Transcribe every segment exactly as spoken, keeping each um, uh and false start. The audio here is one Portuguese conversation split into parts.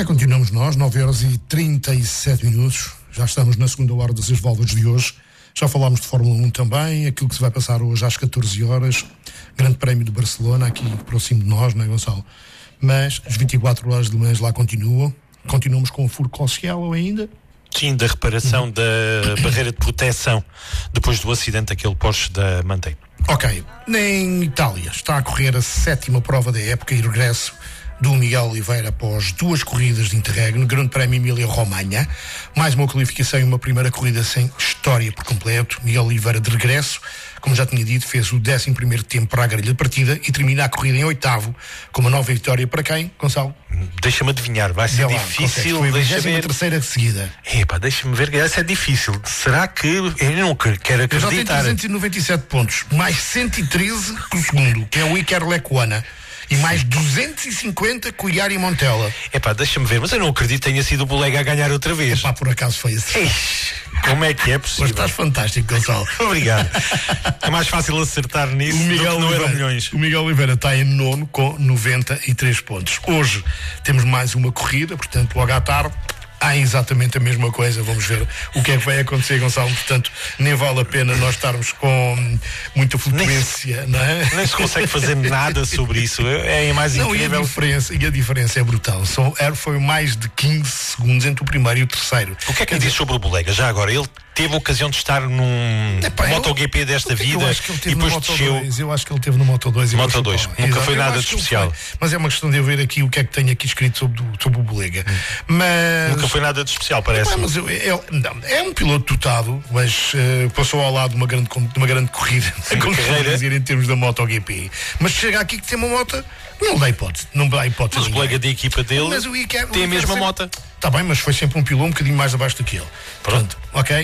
cá continuamos nós, nove horas e trinta e sete minutos. Já estamos na segunda hora das Esvolvas de hoje. Já falámos de Fórmula um também, aquilo que se vai passar hoje às catorze horas. Grande Prémio de Barcelona, aqui próximo de nós, não é, Gonçalo? Mas as vinte e quatro horas de Le Mans lá continuam. Continuamos com o Furco Cielo ainda. Sim, da reparação uhum. da barreira de proteção depois do acidente daquele Porsche da Manteiga. Ok. Em Itália está a correr a sétima prova da época e regresso do Miguel Oliveira após duas corridas de interregno, Grande Prémio Emília-Romanha, mais uma qualificação e uma primeira corrida sem história por completo. Miguel Oliveira de regresso, como já tinha dito, fez o décimo primeiro tempo para a grelha de partida e termina a corrida em oitavo, com uma nova vitória para quem, Gonçalo? Deixa-me adivinhar, vai ser lá, difícil. Foi a deixa ver. terceira de seguida. Epá, deixa-me ver, essa é difícil. Será que eu não quero acreditar? Já tem trezentos e noventa e sete pontos, mais cento e treze com o segundo, que é o Iker Lecuona. E mais duzentos e cinquenta com o Yari Montella. Epá, deixa-me ver, mas eu não acredito que tenha sido o Bolega a ganhar outra vez. Epá, por acaso foi assim. Eish, como é que é possível? Mas estás fantástico, Gonçalo. Obrigado. É mais fácil acertar nisso o Miguel do que no Oliveira, Euromilhões. O Miguel Oliveira está em nono com noventa e três pontos. Hoje temos mais uma corrida, portanto, logo à tarde há exatamente a mesma coisa. Vamos ver o que é que vai acontecer, Gonçalo. Portanto, nem vale a pena nós estarmos com muita flutuância, não é? Nem se consegue fazer nada sobre isso. É mais não, incrível. E a diferença, e a diferença é brutal. São, foi mais de quinze segundos entre o primeiro e o terceiro. O que é que ele diz sobre o Bolega? Já agora, ele teve a ocasião de estar num Epá, MotoGP eu, desta vida e depois desceu. Eu acho que ele teve no Moto dois. Moto dois, nunca Exato. foi nada de especial. Mas é uma questão de eu ver aqui o que é que tenho aqui escrito sobre, sobre o Bolega. Hum. Mas... Nunca foi nada de especial, parece. Epá, mas eu, eu, não, é um piloto dotado, mas uh, passou ao lado de uma grande, de uma grande corrida, como carreira dizer, em termos da MotoGP. Mas chega aqui que tem uma moto, não dá hipótese. Não dá hipótese. Mas o colega da equipa dele mas o Iker, tem o a mesma sempre... moto. Está bem, mas foi sempre um piloto um bocadinho mais abaixo do que ele. Pronto. Ok?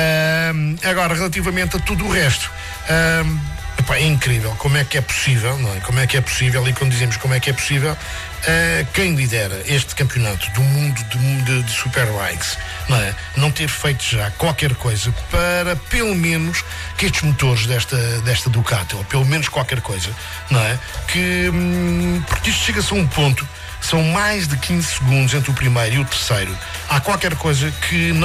Uh, agora, relativamente a tudo o resto, uh, epá, é incrível como é que é possível, não é? Como é que é possível, e quando dizemos como é que é possível, uh, quem lidera este campeonato do mundo de, de, de Superbikes, não é? Não ter feito já qualquer coisa para, pelo menos, que estes motores desta, desta Ducati, ou pelo menos qualquer coisa, não é? Que, hum, porque isto chega-se a um ponto, são mais de quinze segundos entre o primeiro e o terceiro. Há qualquer coisa que não